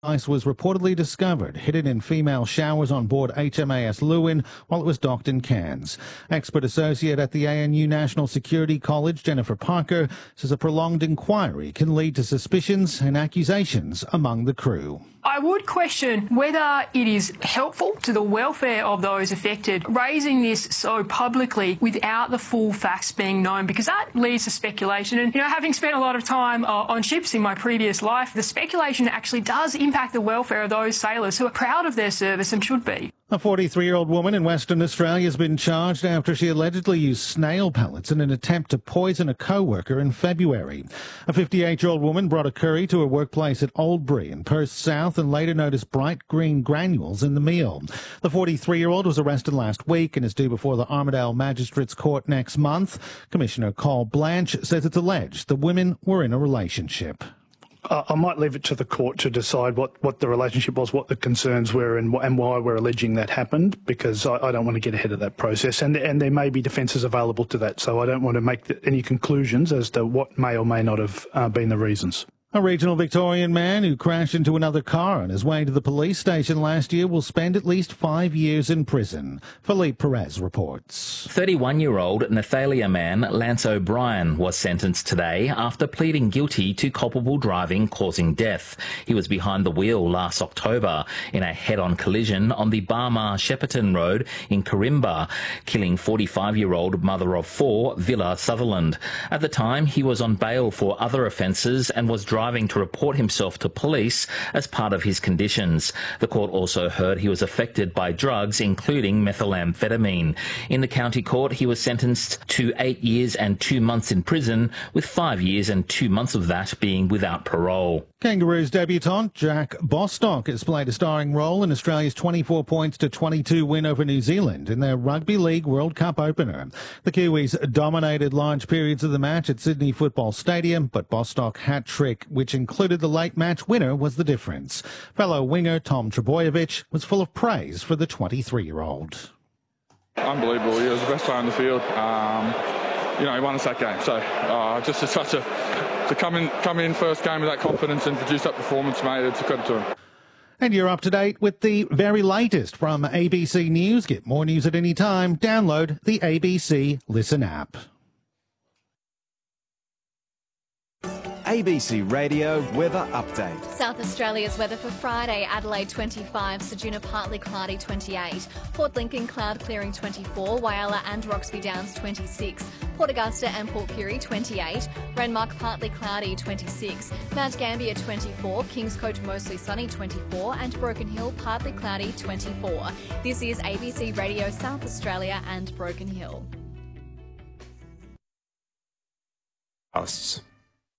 Ice was reportedly discovered hidden in female showers on board HMAS Lewin while it was docked in Cairns. Expert associate at the ANU National Security College, Jennifer Parker, says a prolonged inquiry can lead to suspicions and accusations among the crew. I would question whether it is helpful to the welfare of those affected raising this so publicly without the full facts being known, because that leads to speculation. And, having spent a lot of time on ships in my previous life, the speculation actually does impact the welfare of those sailors who are proud of their service and should be. A 43-year-old woman in Western Australia has been charged after she allegedly used snail pellets in an attempt to poison a co-worker in February. A 58-year-old woman brought a curry to her workplace at Oldbury in Perth South and later noticed bright green granules in the meal. The 43-year-old was arrested last week and is due before the Armidale Magistrates Court next month. Commissioner Carl Blanche says it's alleged the women were in a relationship. I might leave it to the court to decide what the relationship was, what the concerns were and why we're alleging that happened, because I don't want to get ahead of that process. And there may be defences available to that, so I don't want to make any conclusions as to what may or may not have been the reasons. A regional Victorian man who crashed into another car on his way to the police station last year will spend at least 5 years in prison. Philippe Perez reports. 31-year-old Nathalia man Lance O'Brien was sentenced today after pleading guilty to culpable driving causing death. He was behind the wheel last October in a head-on collision on the Barmah-Shepparton Road in Corimba, killing 45-year-old mother of four Villa Sutherland. At the time, he was on bail for other offences and was driving to report himself to police as part of his conditions. The court also heard he was affected by drugs, including methamphetamine. In the county court, he was sentenced to 8 years and 2 months in prison, with 5 years and 2 months of that being without parole. Kangaroos debutant Jack Bostock has played a starring role in Australia's 24 points to 22 win over New Zealand in their Rugby League World Cup opener. The Kiwis dominated large periods of the match at Sydney Football Stadium, but Bostock hat-trick, which included the late match winner, was the difference. Fellow winger Tom Trbojevic was full of praise for the 23-year-old. Unbelievable. He was the best player on the field. He won us that game. So just such to come in first game with that confidence and produce that performance, mate, it's a credit to him. And you're up to date with the very latest from ABC News. Get more news at any time. Download the ABC Listen app. ABC Radio Weather Update. South Australia's weather for Friday: Adelaide 25, Ceduna partly cloudy 28, Port Lincoln cloud clearing 24, Whyalla and Roxby Downs 26, Port Augusta and Port Pirie 28, Renmark partly cloudy 26, Mount Gambier 24, Kingscote mostly sunny 24 and Broken Hill partly cloudy 24. This is ABC Radio South Australia and Broken Hill.